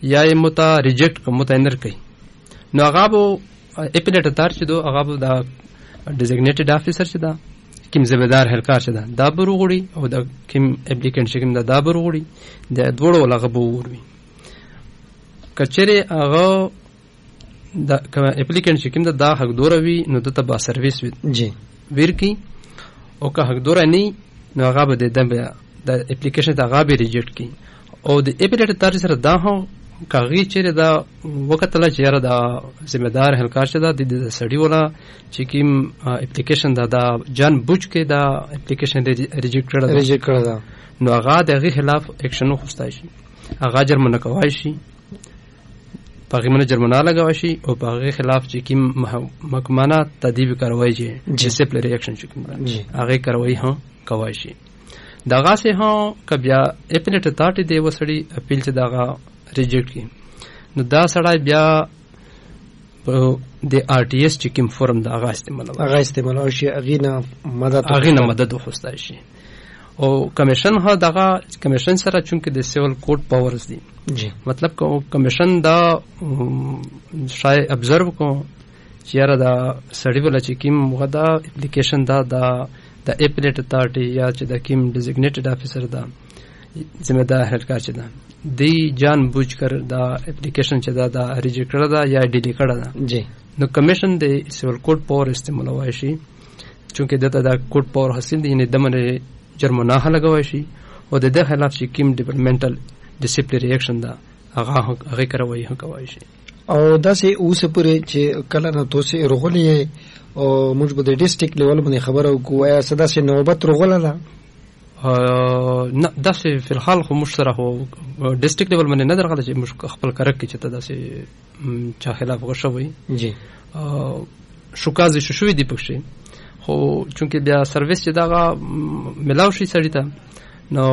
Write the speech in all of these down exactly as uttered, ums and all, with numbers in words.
یا یې متا ریجیکټ کوم متا انر کوي نو هغه به اپیلیټ تار چې دو هغه به دا ډیزیګنیټډ افیسر چې دا کوم ذمہدار هلکار چې دا دا بروغړي او دا کوم اپلیکینټ چې کوم دا دا بروغړي د دوړو لغه به وروي کچره هغه دا اپلیکینټ چې کوم دا دا حق دوروي نو د تبا سرویس جی ورکی او که حق دور نه نو هغه به د د اپلیکیشن دا هغه به ریجیکټ کی او د اپلیکیشن تر سره دا هو کاغی چې دا وخت لا چې دا ذمہ دار هلکار چې دا د سړی ولا چې کوم اپلیکیشن دا دا جان بوج کې دا اپلیکیشن ریجیکټ کړه ریجیکټ کړه نو هغه دغه خلاف اکشن وخستای شي هغه جرمنه کوي شي پاغي منه جرمنه لګوي شي او پاغي خلاف چې کوم محکمانه تادیب کاروای شي ډیسپلینری اکشن شي هغه کاروای ها کوي شي دغه سه ها کبیا اپلیټ تاټي دی وسړي اپیل چې دغه ریجیکټ کی نو دا سړی بیا د آر ټي ایس چې کوم فورم دا هغه استعمال هغه استعمال او شي هغه نه مدد هغه نه مدد وخستای شي او کمیشن ها دغه کمیشن سره چونکه د سیول کوډ پاورز دي جی مطلب کو کمیشن دا شای ابزرو کو چیرې دا سړی ولا چې کوم غدا اپلیکیشن دا دا د اپلیټ اتارټي یا چې د کوم ډیزیګنیټډ افیسر دا ذمہ دار هلکار چې دا دی جان بوج کر دا اپلیکیشن چې دا دا ریجیکټ کړه دا یا ډیلی کړه دا جی نو کمیشن د سیول کوډ پاور استعمال وای شي چونکه دته دا کوډ پاور حاصل دي نه دمنه جرمنه لګوي شي او د دې خلاف چې کوم ډیپارټمنټل ډیسپلینری اکشن دا هغه هغه کوي هغه کوي شي او داسې اوس پورې چې کله نه توسه رغولې او موږ به د ډیسټریکټ لیول باندې خبره وکړو سدا سي نوبت رغوله ده نه داسې په الحال خو مشترک هو ډیسټریکټ لیول باندې نه درغله چې موږ خپل کرک کې چې داسې چا خلاف غشوي جی شوکازي شوشوي دی پکې خو چونکه بیا سرویس چې داغه ملاو شي سړی ته نو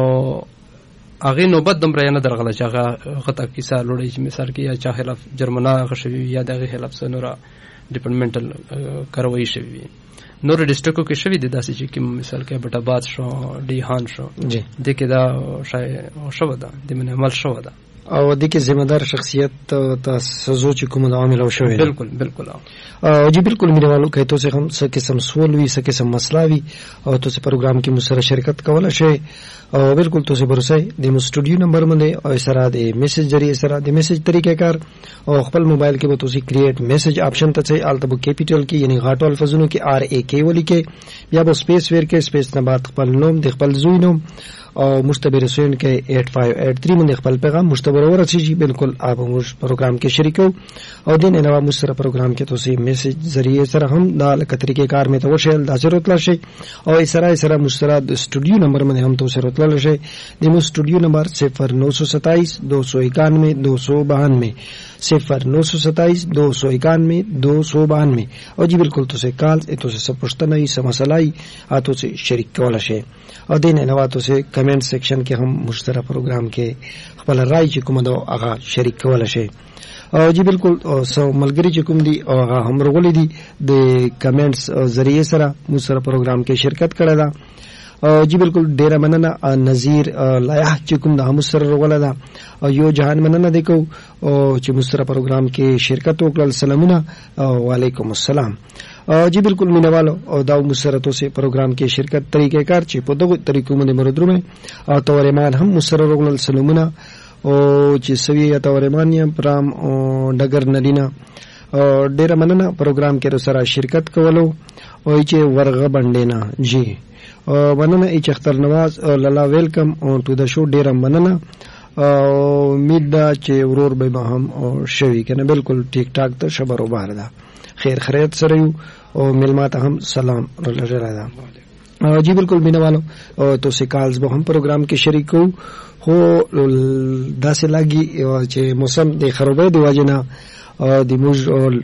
هغه نوبت دمره نه درغله چې هغه غته کیسه لوړی چې مثال کې یا چا خلاف جرمنه غشوي یا دغه خلاف سنورا ډیپارټمنټل کاروایی شوی نور ډیسټریکټو کې شوی د داسې چې کوم مثال کې بټا باد شو ډیهان شو جی د کې دا شای شو ده د من عمل شو ده او د کې ذمہ دار شخصیت تاسو چې کوم عامل او شوی بالکل بالکل او جی بالکل میرے والو کہتے سے ہم سکه سم سوال وی سکه سم مسئلہ وی او تو سے پروگرام کې مسره شرکت کوله شي او بالکل تو سے بروسه د مو سټوډیو نمبر باندې او سره د میسج ذریعہ سره د میسج طریقہ کار او خپل موبایل کې به تو سے کریټ میسج آپشن ته سے التبو کیپیټل کې یعنی غاټو الفاظونو کې آر ای کے ولی کې یا به سپیس ور کې سپیس نه بعد خپل نوم د خپل زوی نوم او مشتبه رسون کې eight five eight three باندې خپل پیغام مشتبه ورسې جی بالکل آپ موږ پروگرام کې شریک او دین علاوه موږ سره پروگرام کې توسي میسج ذریعہ سره هم دا لکه طریقې کار مې ته وشل دا ضرورت لشي او سره سره موږ سره د سټوډیو نمبر باندې هم تو ضرورت لشي د موږ سټوډیو نمبر صفر نو سو ستائیس دو سو اکانوے دو سو بانوے صفر نو سو ستائیس دو سو اکانوے دو سو بانوے او جی بالکل تو سے کال تو سے سب پوښتنه ای سم مسلای اتو سے شریک کول شي او دین علاوه تو سے کمنٹ سیکشن کې هم مشترک پروگرام کې خپل رائے چې کوم دا هغه شریک کول شي او جی بالکل سو ملګری چې کوم دي او هغه هم رغولې دي د کمنټس ذریعہ سره مو سره پروگرام کې شرکت کړه دا جی بالکل ډیره مننه نذیر لایح چې کوم د هم سره رغوله دا او یو جهان مننه دیکو او چې مو سره پروگرام کې شرکت وکړل سلامونه وعلیکم السلام جی بالکل مینوالو او دا مسرتو سے پروگرام کې شرکت طریقې کار چې په دغه طریقو باندې مرودرومه او تورمان هم مسره رغول سلامونه او چې سوي یا تورمان یم پرام او ډګر نلینا ډیره مننه پروگرام کې سره شرکت کولو او چې ورغه بندینا جی مننه ای چختر نواز لالا ویلکم ټو د شو ډیره مننه امید ده چې ورور به هم شوي کنه بالکل ټیک ټاک ته شبرو بار ده خیر خیریت سره یو او ملمات هم سلام رلره جی بالکل مینوالو تو سے کالز به هم پروگرام کې شریک کو هو داسې لاګي چې موسم د خرابې دی واجنه د موږ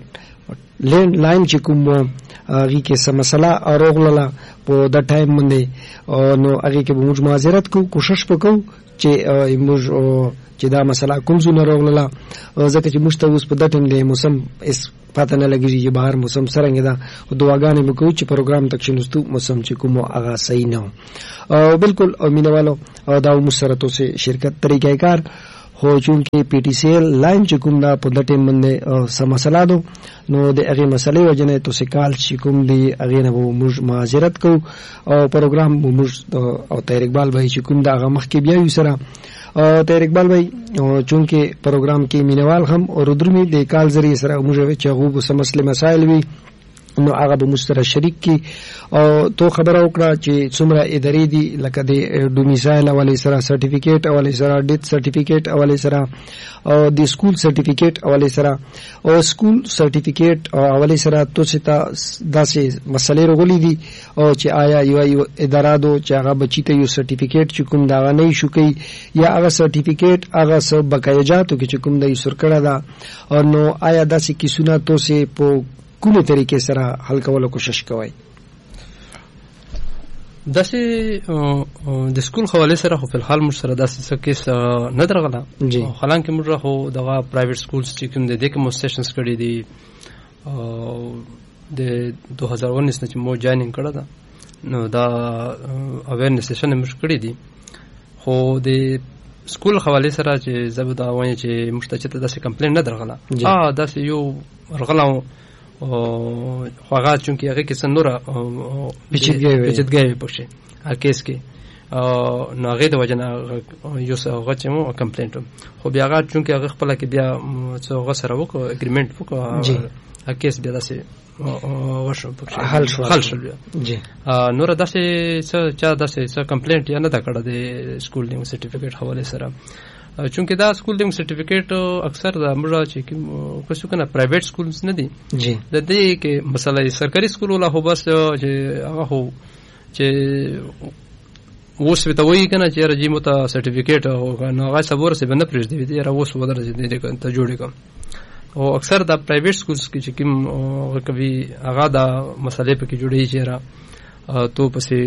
لین لاین چې کوم هغه کې سم مسله اورغله په د ټایم باندې نو هغه کې موږ معذرت کو کوشش وکړو چې موږ چې دا مسله کوم زونه راغله ځکه چې مشتوس په دټم له موسم اس پته نه لګیږي چې بهر موسم سرنګ دا او دعاګانې وکړو چې پروګرام تک شنوستو موسم چې کوم هغه صحیح نه او بالکل امینوالو او دا مسرتو سے شرکت طریقہ کار خو چونکې پی ټي سی ایل لاین چې کوم دا په د ټیم باندې سم مسله ده نو د هغې مسلې وجه نه توسې کال چې کوم دی هغې نه به موږ معذرت کوو او پروګرام به موږ او طاهر اقبال بھائی چې کوم د هغه مخکې بیا یو سره طاهر اقبال بھائی چونکې پروګرام کې مینوال هم او رودرمي د کال ذریعې سره موږ چې هغو به څه مسلې مسایل وي نو هغه به موږ سره شریک کړي او تو خبره وکړه چې څومره ادارې دي لکه د ډومیسایل حوالې سره سرټیفیکیټ حوالې سره ډیث سرټیفیکیټ حوالې سره او د سکول سرټیفیکیټ حوالې سره او سکول سرټیفیکیټ حوالې سره تاسو ته داسې مسلې راغلي دي او چې آیا یو اداره دو چې هغه بچی ته یو سرټیفیکیټ چې کوم دا نه شو کوي یا هغه سرټیفیکیټ هغه څه بقایجاتو کې چې کوم د یو سرکړه ده او نو آیا داسې کیسونه تاسو په کومه طریقې سره حل کولو کوشش کوي؟ داسې د سکول حواله سره خو په حال موږ سره داسې څه کیس نه درغله حالانکه موږ خو دغه پرایویټ سکولز چې کوم د دې کوم سټیشنز کړي دي د دوه هزار انیس نه چې مو جاینینګ کړه ده نو دا اویرنس سیشن موږ کړی دي خو د سکول حواله سره چې زبر دا وایي چې موږ ته چې داسې کمپلین نه درغله اه داسې یو رغلا او هغه چونکی هغه کې سنوره بچتګي پښه هر کیس کې نو هغه د وجنه یو څه هغه چې مو کمپلینټ خو بیا هغه چونکی هغه خپل کې بیا څه هغه سره وکړو اګریمنت وکړو هغه کیس بیا داسې وشو پښه حل شو حل شو جی نور داسې څه چا داسې څه کمپلینټ یا نه دا کړه د سکول ډینګ سرټیفیکیټ حواله سره چونکه دا سکول ډینګ سرټیفیکیټ اکثر د موږ چې کوڅو کنه پرایویټ سکولز نه دي جی د دې کې مثلا سرکاري سکول ولا هو بس چې هغه هو چې اوس وته وایي کنه چې راځي مو ته سرټیفیکیټ او نو هغه صبر سه بنه پرېږدي دی را اوس ودر دې ته جوړې کوم او اکثر د پرایویټ سکولز کې چې کوم کوي هغه دا مسلې په کې جوړې چې را تو پسې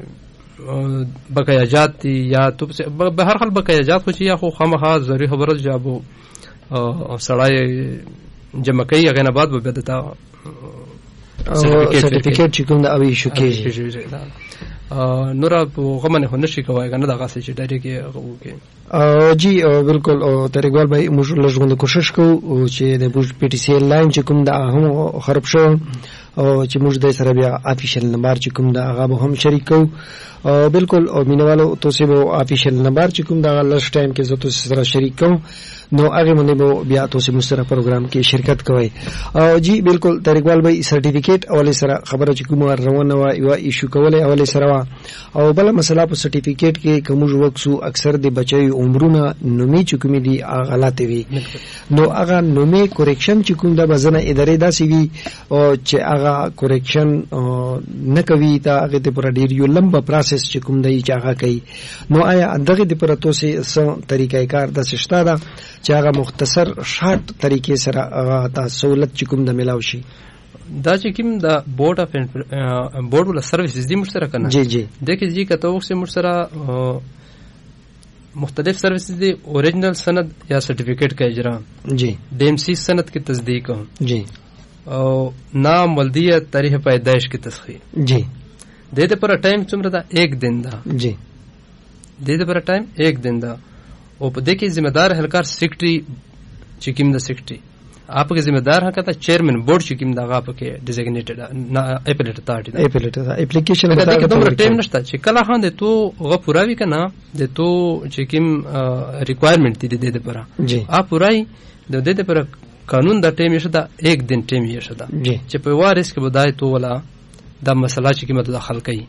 بقایجات یا تو به هر حال بقایجات خو چې یا خو خامخا ضروري خبره جابو سړی جمع کوي هغه نه بعد به بدتا سرټیفیکیټ چې کوم دا اوی شو کېږي نور په غمنه هو نشي کوي کنه دا غاسي چې ډایرکټ هغه وکي جی بالکل او طاهر اقبال بھائی موږ لږ کوشش کوو چې د بوج پی ټي سی ایل لاین چې کوم دا هم خراب شو او چې موږ د سره بیا افیشل نمبر چې کوم دا هغه به هم شریکو او بالکل او مینوالو تاسو به افیشل نمبر چې کوم دا لږ ټایم کې زه تاسو سره شریکوم نو هغه باندې به بیا تاسو موږ سره پروګرام کې شرکت کوئ او جی بالکل طاهر اقبال بھائی سرټیفیکیټ اوله سره خبره چې کوم روانه و یو ایشو کوله اوله سره او بل مسله په سرټیفیکیټ کې کوم وکسو اکثر د بچي عمرونه نومي چې کوم دي غلطه وي نو هغه نومي کوریکشن چې کوم دا بزنه ادارې داسي وي او چې هغه کوریکشن نه کوي تا هغه ته پر ډیر یو لمبا پروسس چې کوم دی چې هغه کوي نو آیا دغه د پر توسي سم طریقې کار د سشتا دا چې هغه مختصر شارټ طریقې سره هغه تاسو سہولت چې کوم د ملاوي شي دا چې کوم د بورډ اف بورډ ول سرویسز دي مشترک نه جی جی دغه چې کته وخت مشترک مختلف سروسز دي اوریجنل سند یا سرټیفیکیټ کا اجرا جی ڈی ایم سی سند کی تصدیق جی او نام ولدیت تاریخ پیدائش کی تصحیح جی دے دے پر ٹائم څومره دا ایک دن دا جی دے دے پر ٹائم ایک دن دا او په دې کې ذمہ دار اهلکار سیکریټری چې کوم د سیکریټری آپ کے ذمہ دار هغه ته چیرمن بورډ چې کوم دا هغه پکې ډیزګنیټډ نه اپلیټ اتارټی دا اپلیټ دا اپلیکیشن دا کې دومره ټایم نشته چې کله هان دې تو هغه پوراوي کنه دې تو چې کوم ریکوایرمنٹ دي دې لپاره جی اپ پورای د دې لپاره قانون دا ټایم یې شته ایک دن ټایم یې شته چې په وارث کې بدای تو ولا دا مسله چې کومه داخل کړي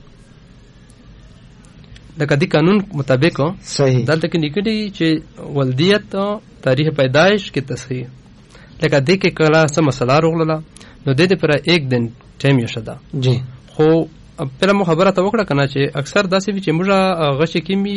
د کدي قانون مطابق صحیح دلته کې نکړي چې ولدیت تاریخ پیدائش کې تصحیح لکه دې کې کله څه مسله راغله نو دې پر ایک دن ټایم یې شته جی خو په مو خبره ته وکړه کنه چې اکثر داسې وي چې موږ غش کیمی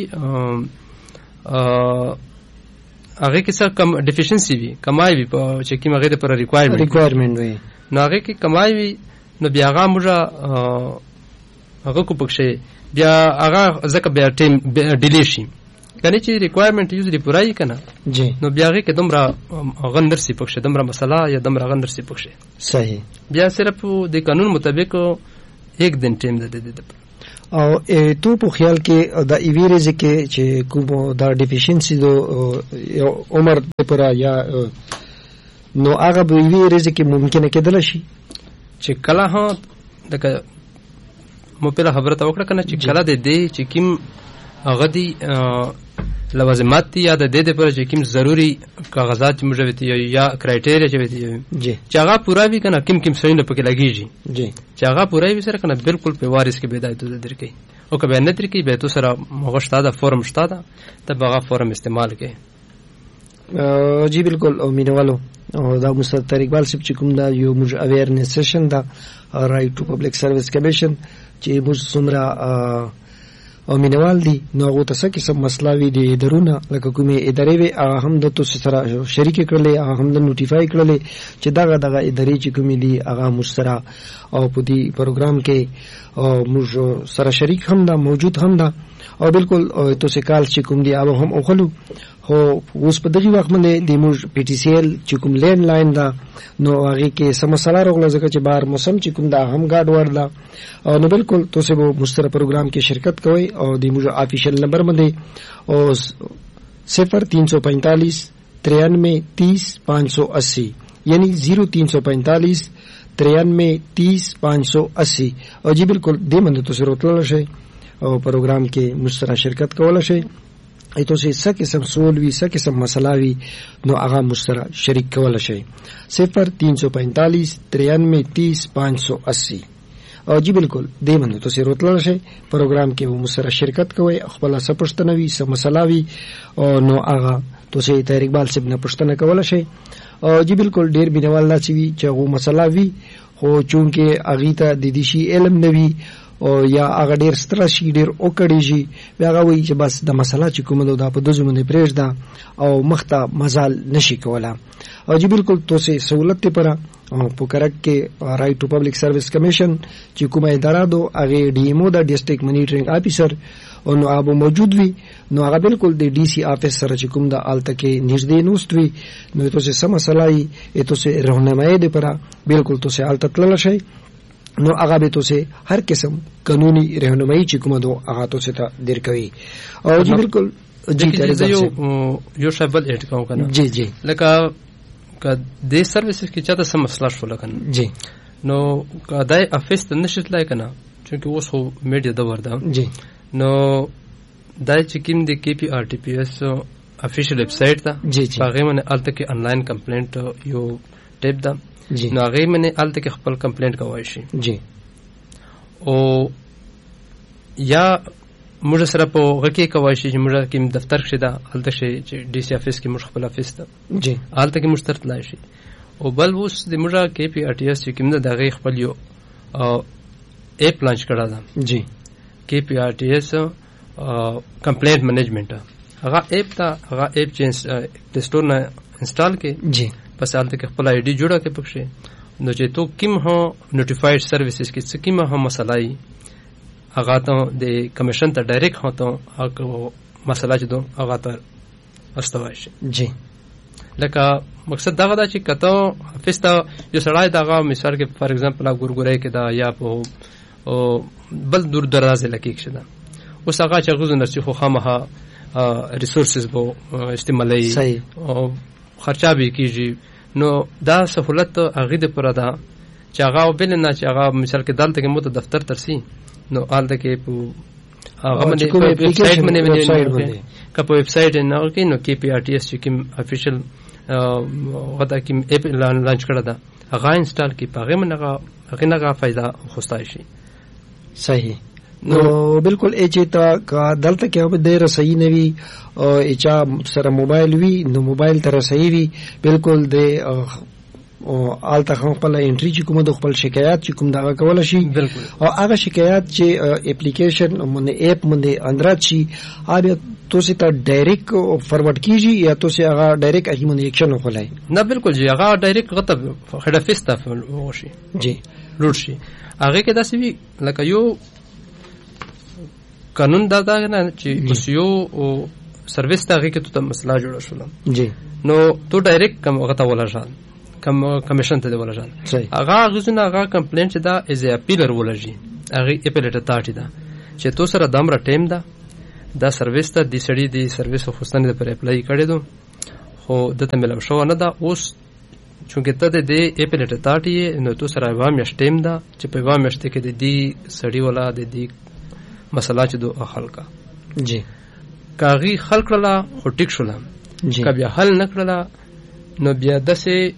هغه کې څه کم ډیفیشنسي وي کمای وي چې کیمه غیر پر ریکوایرمنٹ ریکوایرمنٹ وي نو هغه کې کمای وي نو بیا هغه موږ هغه کو پکشه بیا هغه ځکه بیا ټیم ډیلی شي کنه چې ریکوایرمنٹ یوزلی پورای کنه جی نو بیا هغه کې دمره غندر سي پکشه دمره مسله یا دمره غندر سي پکشه صحیح بیا صرف د قانون مطابق ایک دن ټیم ده ده او تو په خیال کې د ایویریز کې چې کوم دا ډیفیشنسي دو عمر پر یا نو هغه به ایویریز کې ممکنه کېدل شي چې کله ها دغه مو په خبره تا وکړه کنه چې کله د دې چې کیم هغه دی لوازمات دي یا د دې لپاره چې کوم ضروری کاغذات موجود دي یا کرایټیریا چې وي چې هغه پورا وي کنه کوم کوم څه نه پکې لګیږي جی چې هغه پورا وي سره کنه بالکل په وارث کې بدایته درکې او کله نه درکې به تو سره مغشتا دا فورم شتا دا تب هغه فورم استعمال کې جی بالکل او مینوالو او دا مستر طارق اقبال صاحب چې کوم دا یو موږ اویرنس سیشن دا رائټ ټو پبلک سرویس کمیشن چې موږ څومره او مینوال دي نو هغه ته څه قسم مسله وي دي درونه لکه کومه ادارې وي هم د تو سره شریک کړلې هم د نوټیفای کړلې چې دغه دغه ادارې چې کومې دي هغه مشترا او په دې پروګرام کې او موږ سره شریک هم دا موجود هم دا او بالکل تو سه کال چې کوم دي هغه هم اوخلو هو اوس په دغه وخت باندې د موږ پی ټی سی ایل چې کوم لین لاین دا نو هغه کې سمسلا راغله ځکه چې بار موسم چې کوم دا هم ګاډ وردا او نو بالکل تو سه وو مستر پروګرام کې شرکت کوي او د موږ افیشل نمبر باندې او صفر تین سو پینتالیس ترانوے تیس پانچ سو اسی یعنی زیرو تین سو پینتالیس ترانوے تیس پانچ سو اسی او جی بالکل دې باندې تو سه روتل شي او پروګرام کې مستر شرکت کول شي ایتو سے څه قسم سوال وی څه قسم مسله وی نو هغه مشترک شریک کول شي صفر تین سو پینتالیس ترانوے تیس پانچ سو اسی او جی بالکل دې باندې تو سه روتل شي پروګرام کې و مشترک شرکت کوي خپل سپښتنه وی سم مسله وی او نو هغه تو سه طارق اقبال صاحب نه پښتنه کول شي او جی بالکل ډیر بینوال لا چوي چې هغه مسله وی خو چونکه اغه ته د دې شی علم نوي او یا هغه ډیر ستر شي ډیر او کړي شي هغه وایي چې بس د مسله چې کومه ده په دزو باندې پرېږده او مخته مزال نشي کوله او جی بالکل تو سه سہولت پر او په کرک کې رائټ ټو پبلک سرویس کمیشن چې کومه اداره دو هغه ډی ایم او د ډیسټریکټ منیټرینګ افیسر او نو هغه موجود وي نو هغه بالکل د ډی سی افیس سره چې کوم د الته کې نږدې نوست وي نو تو سه سم مسله ای تو سه راهنمایي ده پر بالکل تو سه الته تلل شي نو هغه به تو سه هر قسم قانوني راهنمایي چې کومه دو هغه تو سه ته در کوي او جی بالکل جی یو یو شابل اډ کوم کنه جی جی لکه ک د سرویسز کې چاته سم مسله شو لکنه جی نو کدای افیس ته نشټ لای کنه چې اوس خو میډیا د وردا جی نو دای چې کوم د کی پی آر ټی پی ایس افیشل ویب سټ ته جی جی هغه من الته کې انلاین کمپلینټ یو ټیپ ده جی نو هغه من الته کې خپل کمپلینټ کوي شي جی او یا موږ سره په غکه کوي شي چې موږ کوم دفتر کې دا الته شي چې ډي سي افیس کې موږ خپل افیس ته جی الته کې مشترک لای شي او بل اوس د موږ کې پی آر ټی ایس چې کوم دا غي خپل یو اپ لانچ کړه دا جی کې پی آر ټی ایس کمپلینټ مینجمنت هغه اپ ته هغه اپ چې پلی سٹور نه انسټال کې جی پس الته کې خپل آی ډي جوړه کې پکښه نو چې تو کوم هو نوټیفایډ سرویسز کې څه کومه هم مسلای هغه ته د کمیشن ته ډایرکټ هوته هغه مسله چې دو هغه ته استوای شي جی لکه مقصد دا دا چې کته افیس ته یو سړی دغه مثال کې فار ایگزامپل ګورګورای کې دا یا په او بل دور دراز لکه کې ده اوس هغه چې غوښنه نرسي خو خامه ریسورسز بو استعمالي صحیح او خرچه به کیږي نو دا سہولت هغه د پر ده چې هغه بل نه چې هغه مثال کې دالته کې مو ته دفتر ترسي نو آلته کې په هغه باندې په ویب سټ باندې کپو ویب سټ نه کې نو کې پی آر ټی ایس چې کوم افیشل غدا کوم اپ لانچ کړه دا هغه انسټال کې په هغه منغه هغه نه فائدہ خوستای شي صحیح نو بالکل اچ تا کا دلته کې به ډېر صحیح نوي او اچ سره موبایل وی نو موبایل تر صحیح وی بالکل د او آلته خپل انټری چې کوم د خپل شکایت چې کوم دا کول شي او هغه شکایت چې اپلیکیشن باندې اپ باندې اندرات شي هغه تو سي ته ډایرکټ فارورډ کیږي یا تو سي هغه ډایرکټ هغه باندې اکشن وکړای نه بالکل جی هغه ډایرکټ غته هډ افیس ته وشي جی لوټ شي هغه کې داسې وی لکه یو قانون دا دا نه چې اوس یو سرویس ته هغه کې ته مسله جوړه شول جی نو تو ډایرکټ کوم غته ولا شان کم کمیشن ته ولا شان هغه غوښنه هغه کمپلینټ دا از اپیلر ولږي هغه اپیلټ تاټی دا چې تو سره دمره ټیم ده دا سرویس ته د سړي د سرویس خوستنې پر اپلای کړی دو خو دته ملو شو نه دا اوس چونکه ته د اپلیټ تاټي نو تو سره وام یشتیم دا چې په وام یشته کې د دې سړی ولا د دې مسله چې دو حل کا جی کاغي حل کړلا خو ټیک شول جی کبه حل نکړلا نو بیا دسه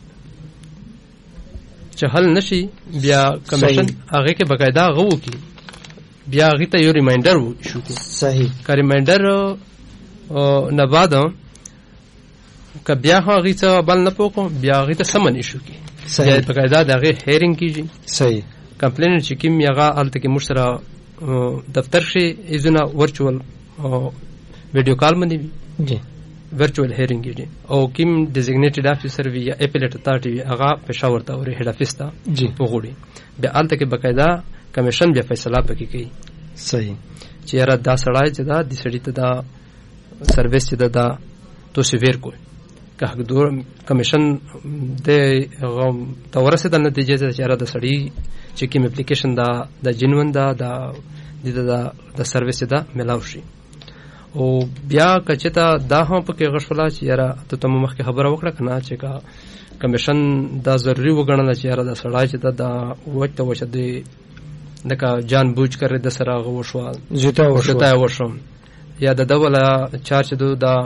چې حل نشي بیا کمیشن هغه کې بقاعده غو کی بیا هغه ته یو ریمایندر شو کی صحیح کا ریمایندر نه بعد ک بیا هغه څه بل نه پوکو بیا هغه ته سمن شو کی صحیح بقاعده دغه هیرینګ کیږي صحیح کمپلین چې کیم یغه الته کې مشترا دفتر شي ایزونه ورچوال ویډیو کال باندې جی ورچوال هیرینګ کیږي او کیم ډیزیګنیټډ افیسر وی یا اپلیټ اتارټي هغه پېښور ته ور هډ افیس ته جی وګوري بیا الته کې بقاعده کمیشن بیا فیصله پکې کوي صحیح چې را دا سړای چې دا د سړی ته دا سرویس چې دا تو سیویر کوي که دور کمیشن د تورسه د نتیجې ته چې را د سړی چې کوم اپلیکیشن دا د جنون دا د د د سرویس دا ملاو شي او بیا کچته دا هم پکې غشولا چې را ته تم مخکې خبره وکړه کنه چې کا کمیشن دا ضروری وګڼل چې را د سړای چې دا وخت وشه دی دغه جان بوج کړی د سره غوښوا زیته وشته وشم یا د دوله چارج دو دا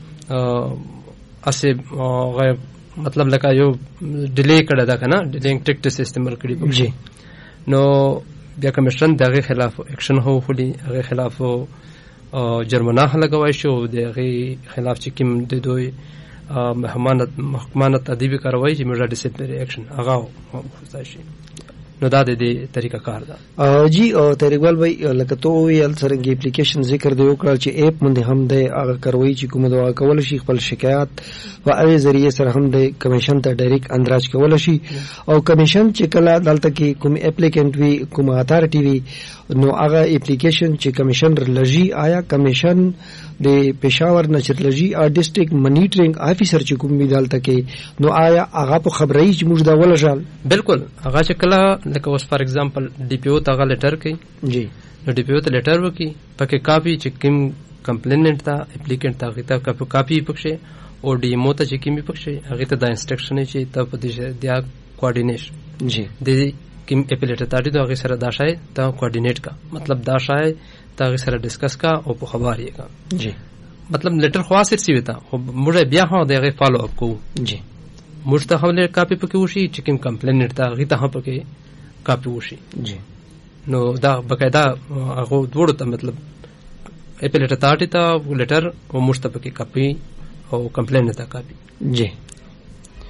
اسه مطلب لکه یو ډیلی کړه دا کنه ډیلینګ ټیکټس استعمال کړي جی نو بیا کمیشن دغه خلاف اکشن هو خلی هغه خلاف جرمانه لګوي شو دغه خلاف چې کوم د دوی محکمانت محکمانت ادبی کاروایی چې مرزا ډیسپلینری اکشن هغه خوښ شي نو دا د دې طریقه کار ده جی او طریقوال بھائی لکه تو یل سرنګ اپلیکیشن ذکر دی وکړ چې اپ باندې هم د هغه کاروایی چې کوم دوا کول شي خپل شکایت او اوی ذریعہ سره هم د کمیشن ته ډایرکټ اندراج کول شي او کمیشن چې کله دلته کې کوم اپلیکینټ وی کوم اتارټی وی نو هغه اپلیکیشن چې کمیشن لږی آیا کمیشن د پېښور نشرلجی او ډیسټریکټ منیټرینګ افیسر چې کوم دلته کې نو آیا هغه په خبري چې موږ دا ولژال بالکل هغه چې کله لکه اوس فار ایگزامپل ډی پی او ته هغه لیټر کوي جی نو ډی پی او ته لیټر وکي پکې کاپی چې کوم کمپلیننټ تا اپلیکینټ تا غیته کاپی کاپی پکشه او ډی مو ته چې کوم پکشه هغه ته د انسټرکشن شي ته په دې د کوارډینیشن جی د کوم اپلیټ ته د هغه سره دا شای ته کوارډینیټ کا مطلب دا شای ته هغه سره ډیسکس کا او په خبري کا جی مطلب لیټر خو اثر سی وتا خو موږ بیا هغه دغه فالو اپ کوو جی موږ ته هم کاپی پکې وشي چې کوم کمپلینټ تا غیته هم پکې کاپی وشي جی نو دا بقاعده هغه دوړو ته مطلب اپلیټ اتارټی ته لیټر او مشتبه کې کاپی او کمپلینټ ته کاپی جی